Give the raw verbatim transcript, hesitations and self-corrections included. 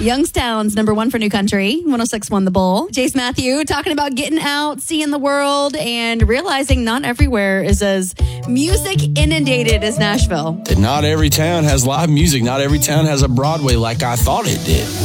Youngstown's number one for New Country. one oh six won the Bowl. Jace Matthew talking about getting out, seeing the world, and realizing not everywhere is as music inundated as Nashville. Not every town has live music. Not every town has a Broadway like I thought it did.